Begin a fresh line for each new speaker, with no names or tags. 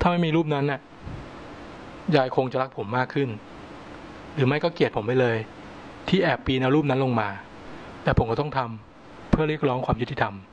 ถ้าไม่มีรูปนั้นน่ะยายคงจะรักผมมากขึ้นหรือไม่ก็เกลียดผมไปเลยที่แอบปีนเอารูปนั้นลงมาแต่ผมก็ต้องทำเพื่อเรียกร้องความยุติธรรม